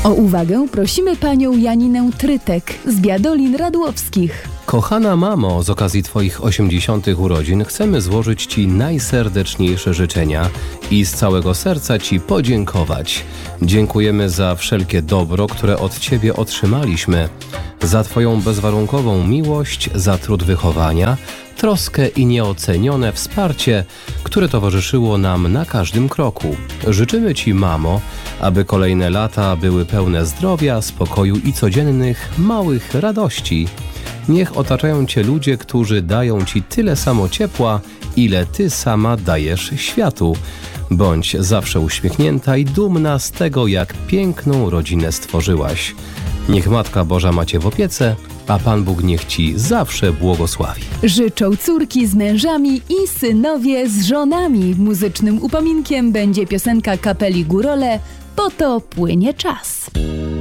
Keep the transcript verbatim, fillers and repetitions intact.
O uwagę prosimy panią Janinę Trytek z Biadolin Radłowskich. Kochana mamo, z okazji Twoich osiemdziesiątych urodzin chcemy złożyć Ci najserdeczniejsze życzenia i z całego serca Ci podziękować. Dziękujemy za wszelkie dobro, które od Ciebie otrzymaliśmy, za Twoją bezwarunkową miłość, za trud wychowania, troskę i nieocenione wsparcie, które towarzyszyło nam na każdym kroku. Życzymy Ci, mamo, aby kolejne lata były pełne zdrowia, spokoju i codziennych, małych radości. Niech otaczają Cię ludzie, którzy dają Ci tyle samo ciepła, ile Ty sama dajesz światu. Bądź zawsze uśmiechnięta i dumna z tego, jak piękną rodzinę stworzyłaś. Niech Matka Boża ma Cię w opiece, a Pan Bóg niech Ci zawsze błogosławi. Życzą córki z mężami i synowie z żonami. Muzycznym upominkiem będzie piosenka kapeli Górole „Po to płynie czas”.